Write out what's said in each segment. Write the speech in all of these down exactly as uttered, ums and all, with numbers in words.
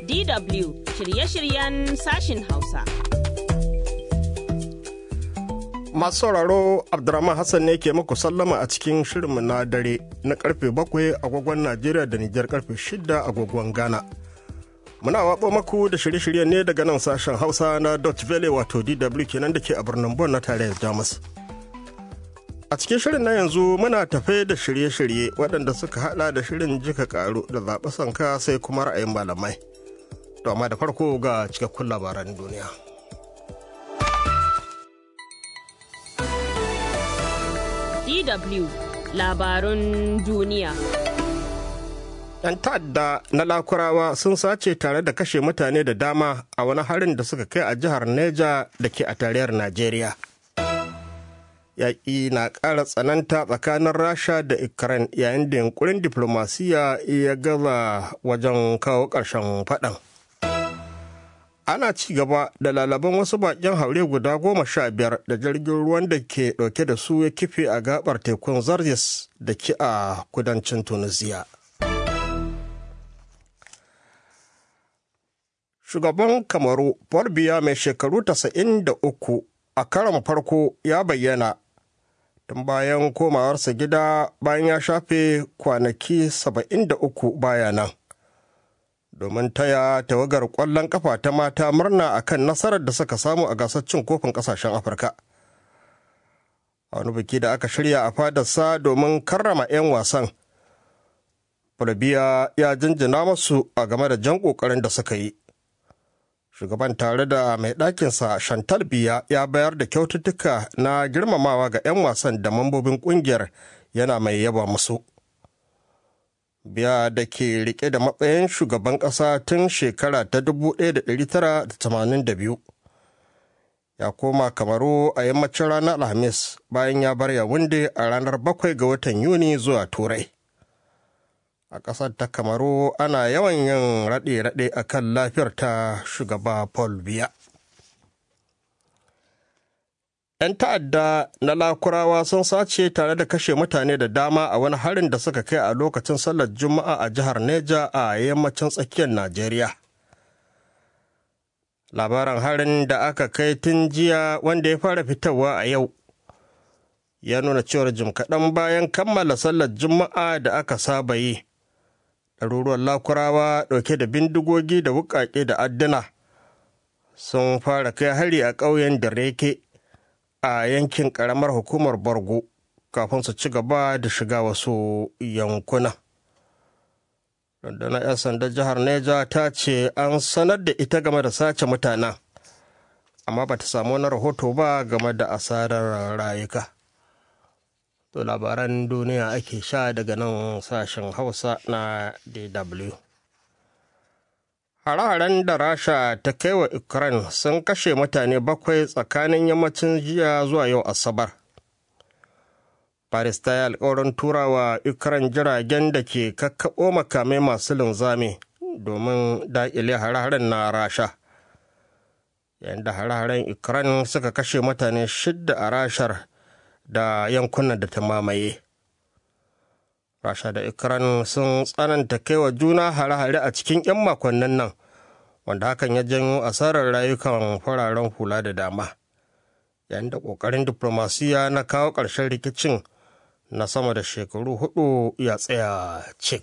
D W shirye-shiryen sashin Hausa. Masu sauraro Abdurrahman Hassan ne ke muku sallama a cikin shirinmu na dare na karfe bakwai agogon Najeriya da Nijar karfe shida agogon Ghana. Muna waɓo maku da shirye-shiryen ne daga nan sashen Hausa na Deutsche Welle wato D W kenan da ke a birnin Bonn na tarayyar Jamus. A cikin shirin na yanzu muna tafe da shirye-shirye waɗanda suka haɗa da shirin jika ƙaru da zaɓi sanka sai kuma ra'ayin malamai. To amma da farko ga cikakkun labaran duniya. D W labarun duniya. 'Yan ta'adda na Lakurawa sun sace tare da kashe mutane da dama a wani harin da suka kai a jihar Neja da ke a tarayyar Najeriya. Yaƙi na ƙara tsananta tsakanin Rasha da Ukraine yayin da yunkurin diflomasiyya ya gaza wajen kawo ƙarshen faɗan. Ana ci gaba da lalaban wasu baƙin haure guda goma sha biyar da jirgin ruwan da ke ɗauke da su ya kife a gaɓar tekun Zarzis da ke a kudancin Tunisia. Shugaban Kamaru Paul Biya mai shekaru tasa'in da uku a karon farko ya bayyana tun bayan komawarsa gida bayan ya shafe kwanaki saba'in da uku baya nan domin taya tawagar ƙwallon kafa ta mata murna akan nasarar da suka samu a gasar cin kofin ƙasashen Afirka. A wani biki da aka shirya a fadarsa domin karrama 'yan wasan, Paul Biya ya jinjina masu a game da jan ƙoƙarin da suka yi. Shugaban tare da mai ɗakinsa Chantal Biya ya bayar da kyaututtuka na girmamawa ga 'yan wasan da mambobin ƙungiyar yana mai yaba musu. Biya da ke rike da matsayin shugaban ƙasa tun shekara ta dubu ɗaya da ɗari tara da tamanin da biyu. Ya koma Kamaru a yammacin ranar Alhamis bayan ya bar Yawunde a ranar bakwai ga watan Yuni zuwa Turai. A ƙasar ta Kamaru ana yawan yin raɗe-raɗe a kan lafiyar ta shugaba Paul Biya. 'Yan ta'adda na Lakurawa sun sace tare da kashe mutane da dama a wani harin da suka kai a lokacin sallar Juma'a a jihar Neja a yammacin tsakiyar Najeriya. Labarin harin da aka kai tun jiya wanda ya fara fitowa a yau ya nuna cewar jim kaɗan bayan kammala sallar Juma'a da aka saba yi. Ɗaruruwan Lakurawa ɗauke da bindigogi da wuƙaƙe da adduna sun fara kai hari a ƙauyen Dareke a yankin ƙaramar hukumar Bargo kafin su ci gaba da shiga wasu yankuna. Rundunar 'yan sandan jihar Neja ta ce an sanar da ita game da sace mutanen, amma ba ta samu wani rahoto ba game da asarar rayuka. To labaran duniya ake sha daga nan sashen Hausa na D W. Hare-haren da Rasha ta kai wa Ukraine sun kashe mutane bakwai tsakanin yammacin jiya zuwa yau Asabar. Paris ta yi alkawarin turawa Ukraine jiragen da ke kakkaɓo makamai masu linzami domin daƙile hare-haren na Rasha. Yayin da hare-haren Ukraine suka kashe mutane shidda a Rashar da yankunan da ta mamaye. Rasha da Ukraine sun tsananta kaiwa juna hare-hare a cikin 'yan makonnin nan, wanda hakan ya janyo asarar rayukan fararen hula da dama. Yayin da ƙoƙarin diflomasiyya na kawo ƙarshen rikicin na sama da shekaru hudu ya tsaya cik.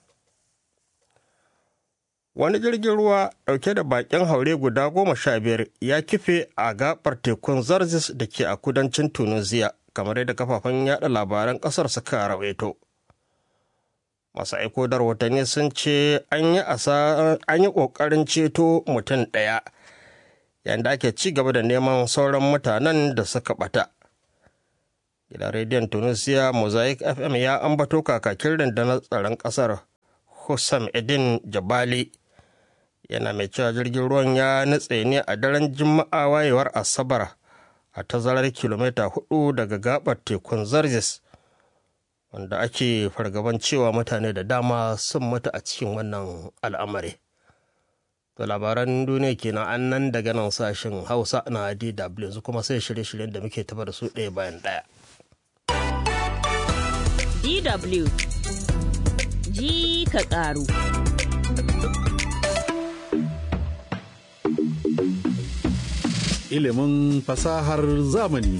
Wani jirgin ruwa ɗauke da baƙin haure guda goma sha biyar ya kife a gaɓar tekun Zarzis da ke a kudancin Tunisia, kamar yadda kafafen yaɗa labaran ƙasar suka rawaito. Masu aiko da rahotanni sun ce an yi ƙoƙarin ceto mutum ɗaya, yayin da ake ci gaba da neman sauran mutanen da suka ɓata. Gidan rediyon Tunisia Mosaic F M ya ambato kakakin rundunar tsaron ƙasar Hussam Edin Jabali, yana mai cewa jirgin ruwan ya nutse ne a daren Juma'a wayewar Asabar a tazarar kilomita hudu daga gabar tekun Zarzis, wanda ake fargaban cewa mutane da dama sun mutu a cikin wannan al'amari. To labaran duniya kenan an nan daga nan sashen Hausa na D W, yanzu kuma sai shirye-shiryen da muke tafa da su ɗaya bayan ɗaya. D W ji ka ƙaru. ilimin fasahar zamani.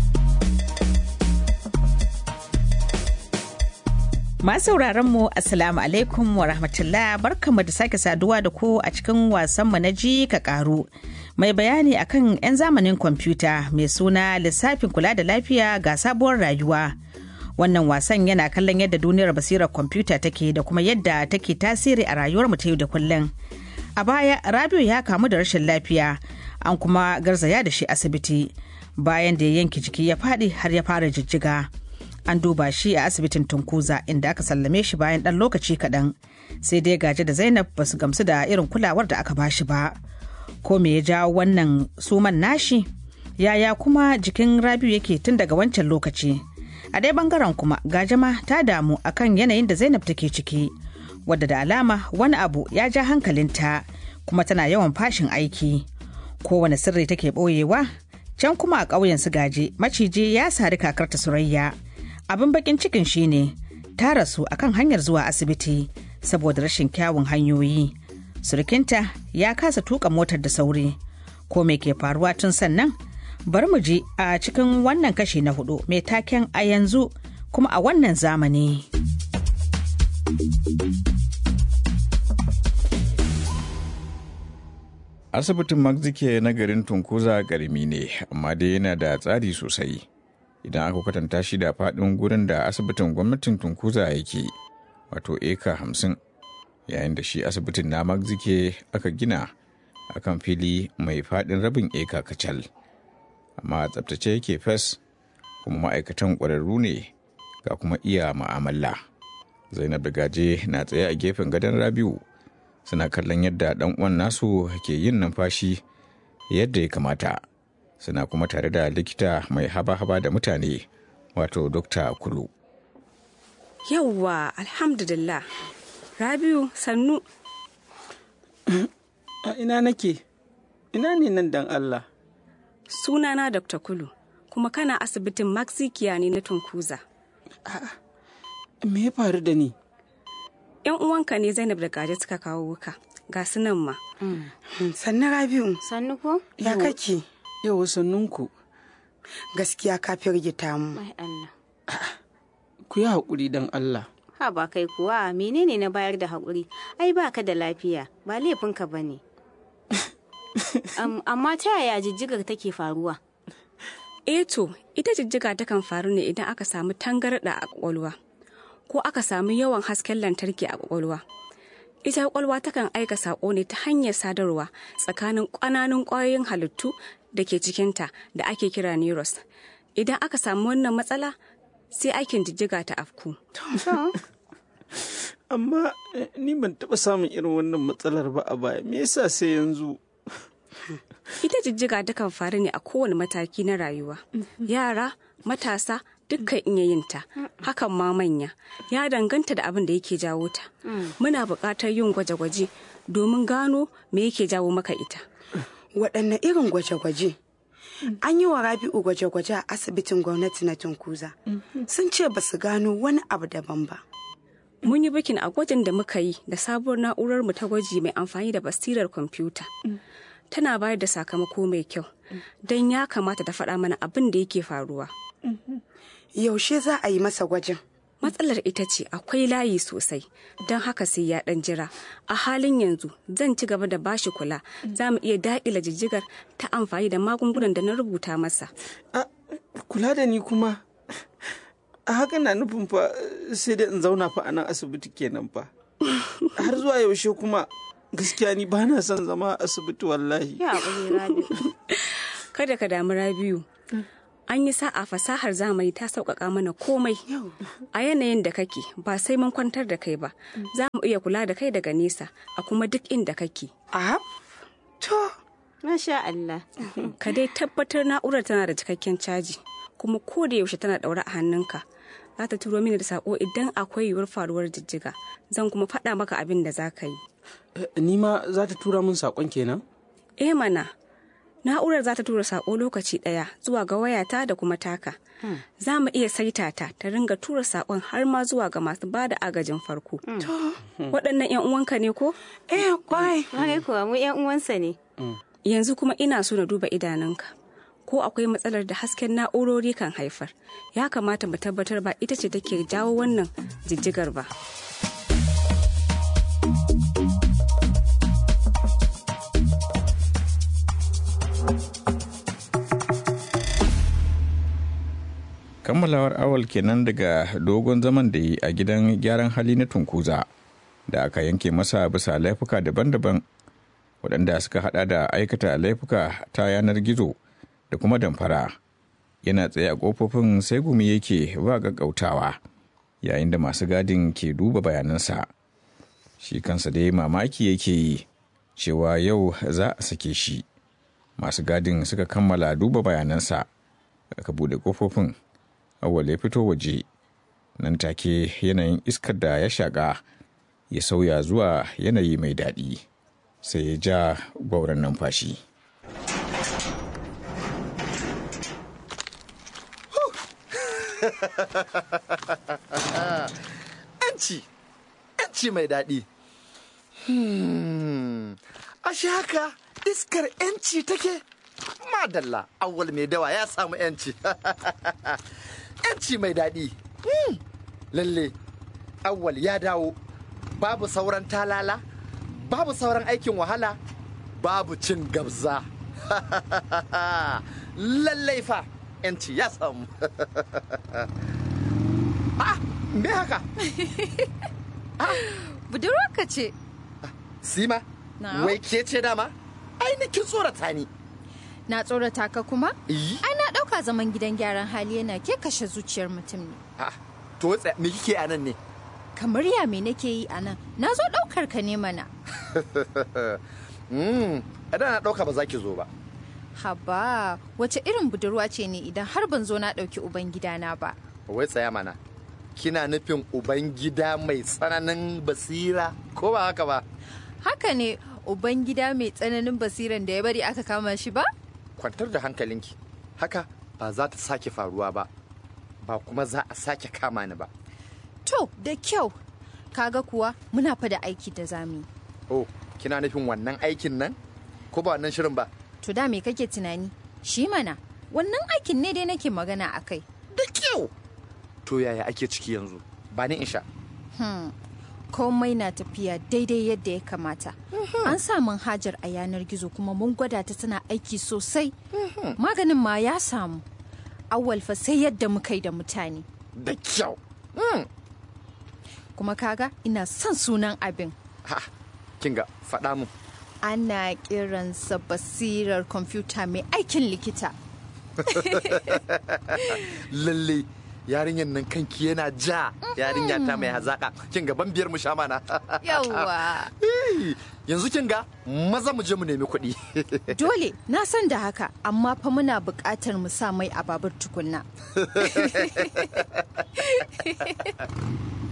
Masu mu Assalamu alaikum wa rahmatullah, barkanmu da sake saduwa da ku a cikin wasanmu na ji ka karu. Mai bayani akan 'yan zamanin kwamfuta mai suna lissafin kula da lafiya ga sabuwar rayuwa. Wannan wasan yana kallon yadda duniyar basirar kwamfuta take da kuma yadda take tasiri a rayuwar mu ta yau da kullum. A baya Rabiu ya kamu da rashin lafiya, an kuma garzaya da shi asibiti. Bayan da ya yanke jiki ya faɗi har ya fara jijjiga. An duba shi a asibitin Tunkuza inda aka sallame shi bayan ɗan lokaci kaɗan. Sai dai Gaje da Zainab ba su gamsu da irin kulawar da aka bashi ba. Ko me ya jawo wannan suman nashi? Yaya kuma jikin Rabiu yake tun daga wancan lokaci? A dai bangaren kuma Gaje ma ta damu akan yanayin da Zainab take ciki, wadda da alama wani abu ya ja hankalinta kuma tana yawan fashin aiki. Kowane sirri take ɓoyewa? Can kuma a ƙauyen su Gaje, maciji ya sari kakarta Surayya. Abin bakin cikin shine ta rasu akan hanyar zuwa asibiti saboda rashin kyawun hanyoyi. Surukinta ya kasa tuka motar da sauri. Ko me ke faruwa tun sannan? Bari mu ji a cikin wannan kashi na hudu mai taken a yanzu kuma a wannan zamani. Asibitin Magzike na garin Tunkuza garmi ne, amma dai yana da tsari sosai. Idan aka kwatanta shi da faɗin gurin da asibitin gwamnatin Tunkuza yake, wato eka hamsin, yayin da shi asibitin na Magzike aka gina akan fili mai faɗin rabin eka kacal. Amma tsabtace yake fes, kuma ma'aikatan ƙwararru ne ga kuma iya ma'amala. Zainab da Gaje na tsaye a gefen gadon Rabiu, suna kallon yadda ɗan uwan nasu ke yin numfashi yadda ya kamata. Suna kuma tare da likita mai haba-haba da mutane, wato Dokta Kulu. Yawwa, alhamdulillah. Rabiu, sannu. A ina nake? Ina ne nan dan Allah? Sunana Dokta Kulu, kuma kana asibitin Maxikiya ne na Tunkuza. A'a, me ya faru da ni? ‘Yan uwanka ne Zainab da Gaje suka kawo wuka, ga su nan ma. Sannu Rabiu. Sannu ko? Ya kake? Yau sannunku. Gaskiya ka firgita mu. Mai Allah. Ku yi haƙuri don Allah. Ha ba kai kuwa menene na bayar da haƙuri? Ai ba ka da lafiya, ba laifinka ba ne. um, amma ta yaya jijjigar take faruwa? E to, ita jijjiga takan faru ne idan aka samu tangarɗa a ƙwaƙwalwa, ko aka samu yawan hasken lantarki a ƙwaƙwalwa. Ita ƙwaƙwalwa takan aika saƙo ne ta hanyar sadarwa tsakanin ƙananan ƙwayoyin halittu da ke cikinta da ake kira neurons. Idan aka samu wannan matsala, sai aikin jijjiga ta afku. Amma ni ban taɓa samun irin wannan matsalar ba a baya. Me yasa sai yanzu? Ita jijjiga takan faru ne a kowane mataki na rayuwa. Yara, matasa, dukkan iya yin ta, hakan ma manya. Ya danganta da abin da yake jawo ta. Muna buƙatar yin gwaje-gwaje domin gano me yake jawo maka ita. Waɗanne irin gwaje-gwaje? An yi wa Rabi'u gwaje-gwaje a asibitin gwamnati na Tunkuza. Sun ce ba su gano wani abu daban ba. Mun yi bikin a gwajin da muka yi da sabuwar na'urar mu ta gwaji mai amfani da basirar kwamfuta. Tana bayar da sakamako mai kyau, don ya kamata ta faɗa mana abin da yake faruwa. Yaushe za a yi masa gwajin? Matsalar ita ce akwai layi sosai, don haka sai ya ɗan jira. A halin yanzu zan ci gaba da bashi kula, za mu iya daƙila jijjigar ta amfani da magungunan da na rubuta masa. A kula da ni kuma? A haka na nufin fa sai da in zauna fa a nan asibiti kenan fa. Har zuwa yaushe kuma? Gaskiya ni ba na son zama a asibiti wallahi. Ya haƙuri Rabiu. Kada ka damu Rabiu. An yi sa'a fasahar zamani ta sauƙaƙa mana komai. A yanayin da kake ba sai mun kwantar da kai ba. Za mu iya kula da kai daga nesa a kuma duk inda kake. A to. Masha Allah. Ka dai tabbatar na'urar tana da cikakken caji, kuma ko da yaushe tana ɗaure a hannunka. Za ta turo mini da saƙo idan akwai yiwuwar faruwar jijjiga. Zan kuma faɗa maka abin da za ka yi. Ni ma za ta tura min saƙon kenan? Eh mana. Na'urar za ta tura saƙo lokaci ɗaya zuwa ga wayata da kuma taka. Hmm. Za mu iya saita ta ta ringa tura saƙon har ma zuwa ga masu ba da agajin farko. Hmm. Waɗannan 'yan uwanka ne ko? Eh, kwarai. Kwarai kuwa mu 'yan uwansa ne. Yanzu kuma ina so na duba idanunka. Ko akwai matsalar da hasken na'urori kan haifar. Ya kamata mu tabbatar ba ita ce take jawo wannan jijjigar ba. Kammalawar Awal kenan daga dogon zaman da yi a gidan gyaran hali na Tunkuza da aka yanke masa bisa laifuka daban-daban waɗanda suka hada da aikata laifuka ta yanar gizo da kuma damfara. Yana tsaye a ƙofofin sai gumi yake ba gaggautawa yayin da masu gadin ke duba bayanansa. Shi kansa dai mamaki yake yi cewa yau za a sake shi. Masu gadin suka kammala duba bayanansa aka buɗe ƙofofin. Awwal ya fito waje, nan take yanayin iskar da ya shaƙa ya sauya zuwa yanayi mai daɗi, sai ya ja gwauron numfashi. Yanci, yanci mai daɗi. Hmm, ashe haka iskar yanci take? Madalla, Awwal mai dawa ya samu yanci. Yanci mai daɗi. Hmm. Lalle, Awwal ya dawo. Babu sauran talala, babu sauran aikin wahala, babu cin gabza. Lallai fa, yanci ya samu. Ah, me haka? Budurwarka ce. Sima, wai ke ce dama? Ainihin tsorata ni. Na tsorata ka kuma? Ai na ɗauka zaman gidan gyaran hali yana ke kashe zuciyar mutum ne. Ah, to me kike a nan ne? Kamar ya me nake yi a nan? Na zo ɗaukar ka ne mana. Hmm, idan na ɗauka ba za ki zo ba. Haba, wace irin budurwa ce ne idan har ban zo na ɗauki ubangidana ba? Wai tsaya mana. Kina nufin ubangida mai tsananin basira ko ba haka ba? Haka ne, ubangida mai tsananin basiran da ya bari aka kama shi ba? Kwantar da hankalinki, haka ba za ta sake faruwa ba, ba kuma za a sake kama ni ba. To, da kyau, kaga kuwa muna fa da aiki da zami. Oh, kina nufin wannan aikin nan? Ko ba wannan shirin ba? To da me kake tunani? Shi mana, wannan aikin ne dai nake magana a kai. Da kyau! To yaya ake ciki yanzu? Ba ni in sha. Hmm. Komai na tafiya daidai yadda ya kamata. An sa manhajar a yanar gizo kuma mun gwada ta tana aiki sosai. Maganin ma ya samu. Awwal fa sai yadda muka yi da mutane. Da kyau. Kuma kaga ina son sunan abin. Ha, kinga faɗa mu. Ana kiransa basirar kwamfuta mai aikin likita. Lalle. Yarinyar nan kanki yana ja. Yarinya ta mai hazaka. Kin ga ban biyar mu sha mana. Yawwa. Yanzu kin ga maza mu je mu nemi kuɗi. Dole, na san da haka, amma fa muna buƙatar mu sa mai a babur tukunna.